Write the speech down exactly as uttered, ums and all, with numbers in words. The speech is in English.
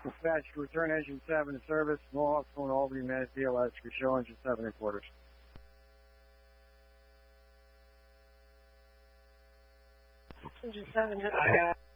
Dispatch to return engine seven to service. Mohawk phone Albany, Manatee, as for show engine seven in quarters. Engine seven, I got